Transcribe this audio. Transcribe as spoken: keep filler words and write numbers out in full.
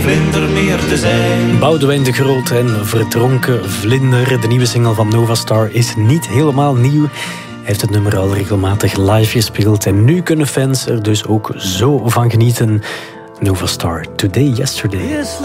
vlinder meer te zijn. Boudewijn de Groot en Verdronken Vlinder. De nieuwe single van Nova Star is niet helemaal nieuw. Hij heeft het nummer al regelmatig live gespeeld. En nu kunnen fans er dus ook zo van genieten. Nova Star, Today, Yesterday.